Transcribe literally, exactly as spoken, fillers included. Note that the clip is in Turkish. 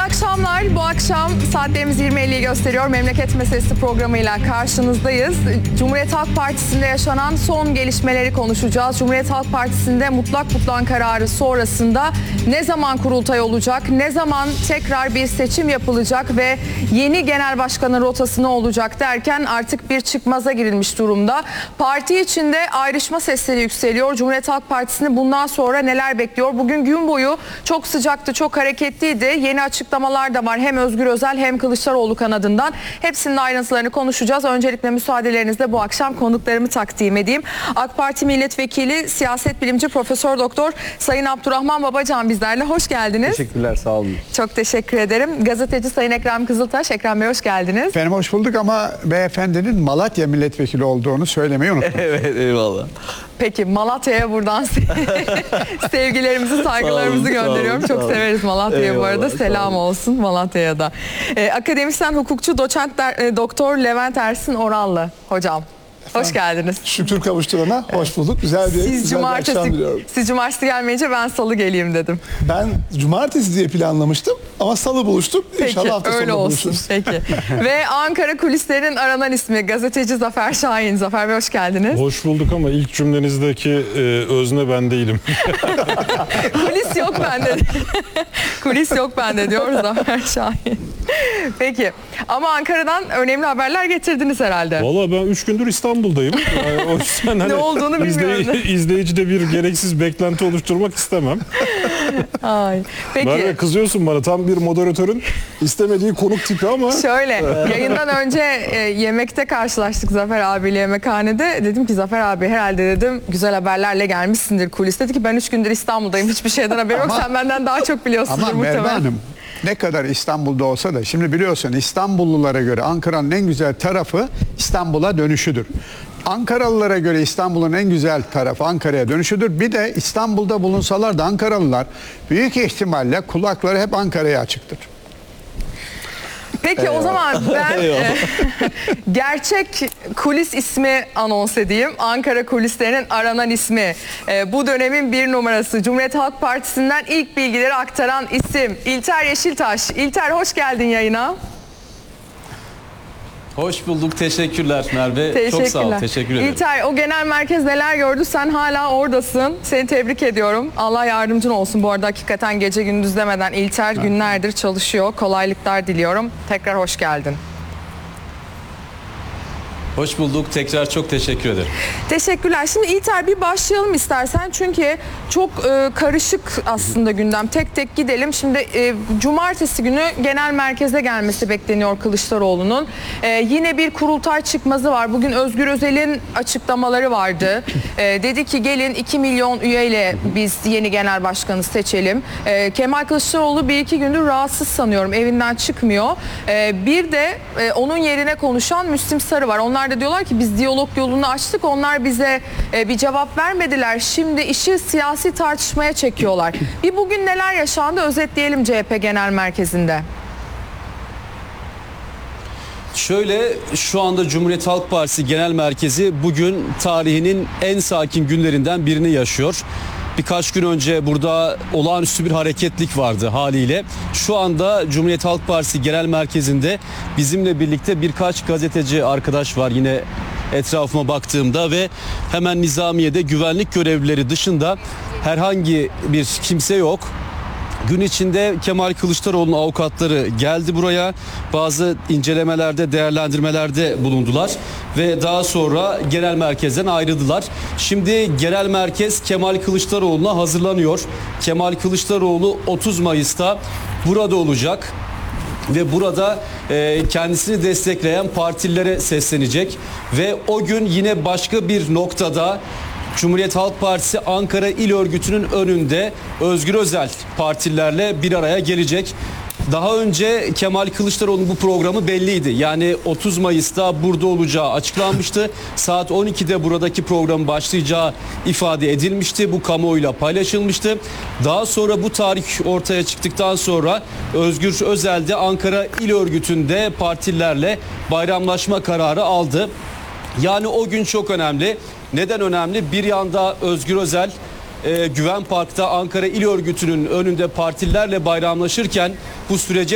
akşamlar. Bu akşam saatlerimiz yirmi elliyi gösteriyor. Memleket Meselesi programıyla karşınızdayız. Cumhuriyet Halk Partisi'nde yaşanan son gelişmeleri konuşacağız. Cumhuriyet Halk Partisi'nde mutlak butlan kararı sonrasında ne zaman kurultay olacak, ne zaman tekrar bir seçim yapılacak ve yeni genel başkanın rotası ne olacak derken artık bir çıkmaza girilmiş durumda. Parti içinde ayrışma sesleri yükseliyor. Cumhuriyet Halk Partisi'ni bundan sonra neler bekliyor? Bugün gün boyu çok sıcaktı, çok hareketliydi. Yeni açıklamalar da var hem Özgür Özel hem Kılıçdaroğlu kanadından. Hepsinin ayrıntılarını konuşacağız. Öncelikle müsaadelerinizle bu akşam konuklarımı takdim edeyim. AK Parti Milletvekili, siyaset bilimci Profesör Doktor Sayın Abdurrahman Babacan bizlerle. Hoş geldiniz. Teşekkürler, sağ olun. Çok teşekkür ederim. Gazeteci Sayın Ekrem Kızıltaş. Ekrem Bey hoş geldiniz. Efendim hoş bulduk ama beyefendinin Malatya milletvekili olduğunu söylemeyi unuttum. Evet, eyvallah. Peki Malatya'ya buradan sevgilerimizi, saygılarımızı Sağ olun, gönderiyorum. sağ Çok olun. severiz Malatya'yı bu arada. Eyvallah, sağ Selam olun. olsun Malatya'ya da. Ee, akademisyen hukukçu doçent der, e, doktor Levent Ersin Orallı hocam. Hoş geldiniz. Şükür kavuşturana hoş bulduk. Güzel bir, Siz güzel bir cumartesi, akşam diliyorum. siz cumartesi gelmeyince ben salı geleyim dedim. Ben cumartesi diye planlamıştım ama salı buluştuk. Peki İnşallah hafta öyle sonu olsun. buluşuruz. Peki. Ve Ankara kulislerin aranan ismi gazeteci Zafer Şahin. Zafer Bey hoş geldiniz. Hoş bulduk ama ilk cümlenizdeki e, özne ben değilim. Kulis yok bende. Kulis yok bende diyor Zafer Şahin. Peki. Ama Ankara'dan önemli haberler getirdiniz herhalde. Valla ben üç gündür İstanbul'dayım. Yani o yüzden hani Ne olduğunu bilmiyorum. izley- izleyicide bir gereksiz beklenti oluşturmak istemem. Ay. Peki. Merve kızıyorsun bana, tam bir moderatörün istemediği konuk tipi ama. Şöyle yayından önce e, yemekte karşılaştık Zafer abiyle yemekhanede. Dedim ki Zafer abi herhalde dedim güzel haberlerle gelmişsindir kulis. Dedi ki ben üç gündür İstanbul'dayım, hiçbir şeyden haberim yok. Ama- Sen benden daha çok biliyorsundur Ama Merve muhtemelen. Hanım ne kadar İstanbul'da olsa da şimdi biliyorsun İstanbullulara göre Ankara'nın en güzel tarafı İstanbul'a dönüşüdür. Ankaralılara göre İstanbul'un en güzel tarafı Ankara'ya dönüşüdür. Bir de İstanbul'da bulunsalar da Ankaralılar büyük ihtimalle kulakları hep Ankara'ya açıktır. Peki o zaman ben e, gerçek kulis ismi anons edeyim. Ankara kulislerinin aranan ismi. E, bu dönemin bir numarası. Cumhuriyet Halk Partisi'nden ilk bilgileri aktaran isim İlter Yeşiltaş. İlter hoş geldin yayına. Hoş bulduk, teşekkürler Merve. Teşekkürler. Çok sağ ol, teşekkür ederim. İlter o genel merkez neler gördü? Sen hala oradasın. Seni tebrik ediyorum. Allah yardımcın olsun. Bu arada hakikaten gece gündüz demeden İlter günlerdir çalışıyor. Kolaylıklar diliyorum. Tekrar hoş geldin. Hoş bulduk, tekrar çok teşekkür ederim. Teşekkürler. Şimdi İlter bir başlayalım istersen. Çünkü çok e, karışık aslında gündem. Tek tek gidelim. Şimdi e, cumartesi günü genel merkeze gelmesi bekleniyor Kılıçdaroğlu'nun. E, yine bir kurultay çıkmazı var. Bugün Özgür Özel'in açıklamaları vardı. E, dedi ki gelin iki milyon üyeyle biz yeni genel başkanı seçelim. E, Kemal Kılıçdaroğlu bir iki gündür rahatsız sanıyorum. Evinden çıkmıyor. E, bir de e, onun yerine konuşan Müslim Sarı var. Onlar da diyorlar ki biz diyalog yolunu açtık. Onlar bize e, bir cevap vermediler. Şimdi işi siyasi tartışmaya çekiyorlar. Bir bugün neler yaşandı özetleyelim C H P Genel Merkezi'nde. Şöyle, şu anda Cumhuriyet Halk Partisi Genel Merkezi bugün tarihinin en sakin günlerinden birini yaşıyor. Birkaç gün önce burada olağanüstü bir hareketlik vardı haliyle. Şu anda Cumhuriyet Halk Partisi Genel Merkezi'nde bizimle birlikte birkaç gazeteci arkadaş var yine etrafıma baktığımda ve hemen Nizamiye'de güvenlik görevlileri dışında herhangi bir kimse yok. Gün içinde Kemal Kılıçdaroğlu'nun avukatları geldi buraya. Bazı incelemelerde, değerlendirmelerde bulundular ve daha sonra genel merkezden ayrıldılar. Şimdi genel merkez Kemal Kılıçdaroğlu'na hazırlanıyor. Kemal Kılıçdaroğlu otuz Mayıs'ta burada olacak ve burada e, kendisini destekleyen partilere seslenecek ve o gün yine başka bir noktada Cumhuriyet Halk Partisi Ankara İl Örgütü'nün önünde Özgür Özel partilerle bir araya gelecek. Daha önce Kemal Kılıçdaroğlu'nun bu programı belliydi. Yani otuz Mayıs'ta burada olacağı açıklanmıştı. Saat on ikide buradaki programın başlayacağı ifade edilmişti. Bu kamuoyuyla paylaşılmıştı. Daha sonra bu tarih ortaya çıktıktan sonra Özgür Özel de Ankara İl Örgütü'nde partilerle bayramlaşma kararı aldı. Yani o gün çok önemli. Neden önemli? Bir yanda Özgür Özel e, Güven Park'ta Ankara İl Örgütü'nün önünde partilerle bayramlaşırken bu sürece